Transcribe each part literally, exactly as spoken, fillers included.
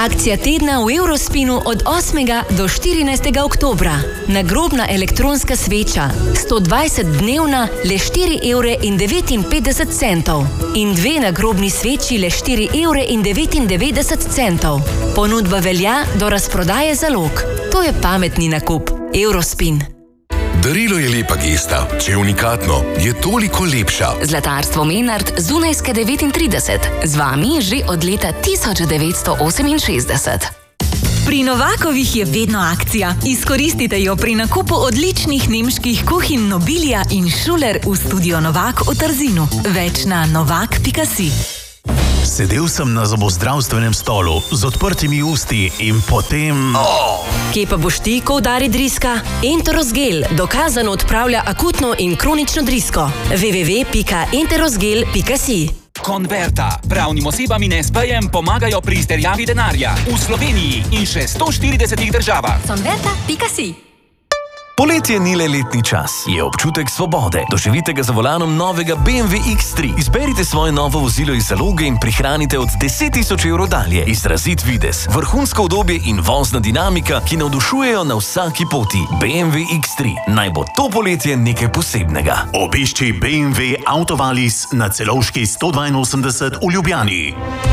Akcija tedna v Eurospinu od osmega do štirinajstega oktobra. Nagrobna elektronska sveča, sto dvajset dnevna, le štiri evre in devetinpetdeset centov. In dve nagrobni sveči, le štiri evre in devetindevetdeset centov. Ponudba velja do razprodaje zalog. To je pametni nakup. Eurospin. Darilo je lepa gesta, če je unikatno, je toliko lepša. Zlatarstvo Menard Zunajske devetintrideset. Z vami že od leta tisoč devetsto oseminšestdeset. Pri Novakovih je vedno akcija. Izkoristite jo pri nakupu odličnih nemških kuhinj Nobilia in Schuler v studio Novak v Trzinu. Več na novak pika si. Sedel sem na zobozdravstvenem stolu z odprtimi usti in potem... Oh. Kje pa boš ti, ko udari driska? Enterosgel dokazano odpravlja akutno in kronično drisko. w w w pika enterosgel pika si. Konverta. Pravnim osebam in es pejem pomagajo pri izterjavi denarja v Sloveniji in še sto štiridesetih državah. Konverta pika si. Poletje ni le letni čas, je občutek svobode. Doživite ga za volanom novega B M W X tri. Izberite svoje novo vozilo iz zaloge in prihranite od deset tisoč evrov dalje. Izrazit videz, vrhunsko udobje in vozna dinamika, ki navdušujejo na vsaki poti. B M W X tri. Naj bo to poletje nekaj posebnega. Obišči B M W Autovalis na Celovški sto dvainosemdeset v Ljubljani.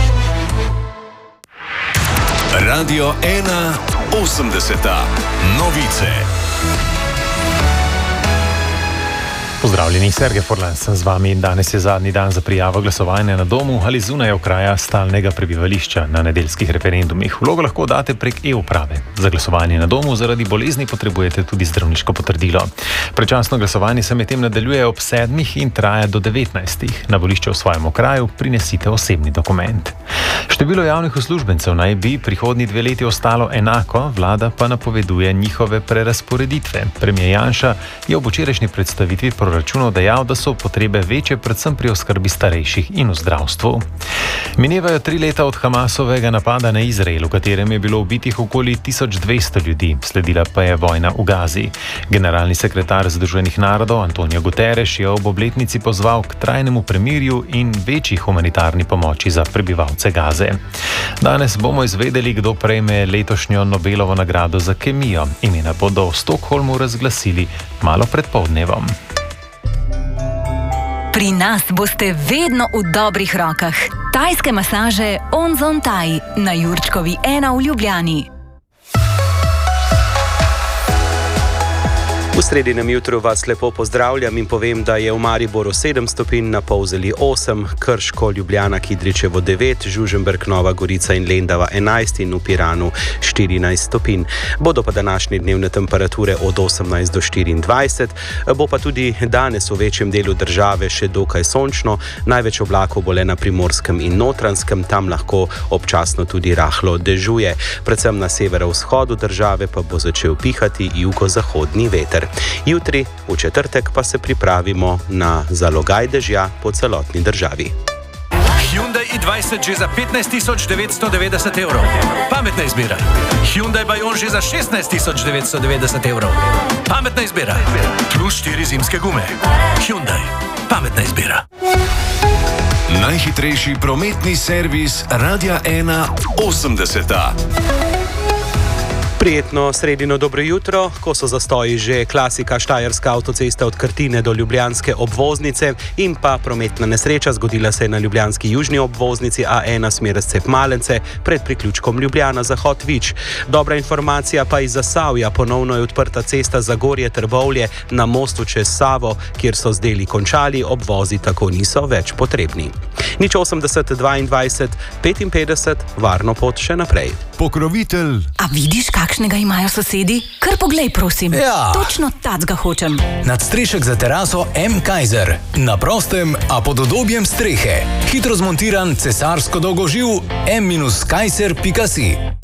Radio ena osemdeseta. Novice. Pozdravljeni, Sergej Forlan sem z vami in danes je zadnji dan za prijavo glasovanja na domu ali zunaj okraja stalnega prebivališča na nedeljskih referendumih. Vlogo lahko date prek e-uprave. Za glasovanje na domu zaradi bolezni potrebujete tudi zdravniško potrdilo. Predčasno glasovanje se medtem nadaljuje ob sedmih in traja do devetnajstih. Na volišče v svojem okraju prinesite osebni dokument. Število javnih uslužbencev naj bi prihodnji dve leti ostalo enako, vlada pa napoveduje njihove prerasporeditve. Premijer Janša je ob včerajšnji predstavitvi proračunov dejal, da so potrebe večje predvsem pri oskrbi starejših in v zdravstvu. Minevajo tri leta od Hamasovega napada na Izrael, v katerem je bilo ubitih okoli tisoč dvesto ljudi, sledila pa je vojna v Gazi. Generalni sekretar Združenih narodov Antonio Guterres je ob obletnici pozval k trajnemu premirju in večji humanitarni pomoči za prebivalce Gaze. Danes bomo izvedeli, kdo prejme letošnjo Nobelovo nagrado za kemijo. Imena bodo v Stockholmu razglasili malo pred poldnevom. Pri nas boste vedno v dobrih rokah. Tajske masaže Onzon Thai na Jurčkovi ena v Ljubljani. V sredinem jutru vas lepo pozdravljam in povem, da je v Mariboru sedem stopinj, na Polzeli osem, Krško, Ljubljana, Kidričevo devet, Žužemberk, Nova Gorica in Lendava enajst in v Piranu štirinajst stopinj. Bodo pa današnje dnevne temperature od osemnajst do štiriindvajset, bo pa tudi danes v večjem delu države še dokaj sončno, največ oblakov bo le na Primorskem in Notranjskem, tam lahko občasno tudi rahlo dežuje. Predvsem na severovzhodu države pa bo začel pihati jugozahodni veter. Jutri, v četrtek, pa se pripravimo na zalogaj dežja po celotni državi. Hyundai i dvajset že za petnajst tisoč devetsto devetdeset evrov. Pametna izbira. Hyundai Bayon že za šestnajst tisoč devetsto devetdeset evrov. Pametna izbira. Plus štiri zimske gume. Hyundai. Pametna izbira. Najhitrejši prometni servis Radia ena osemdeseta. Prijetno sredino dobro jutro, ko so zastoji že klasika štajerska avtocesta od Krtine do ljubljanske obvoznice in pa prometna nesreča zgodila se je na ljubljanski južni obvoznici A ena smer Scep Malence pred priključkom Ljubljana zahod Vič. Dobra informacija pa iz Zasavja, ponovno je odprta cesta Zagorje Trbovlje na mostu čez Savo, kjer so z deli končali, obvozi tako niso več potrebni. Nič osemdeset dvaindvajset petinpetdeset, varno pot še naprej. Pokrovitelj. A vidiš, kakšnega imajo sosedi? Kar poglej, prosim. Ja. Točno tacga hočem. Nadstrešek za teraso M. Kaiser. Na prostem, a pod udobjem strehe. Hitro zmontiran cesarsko dolgoživ M kaiser pika si.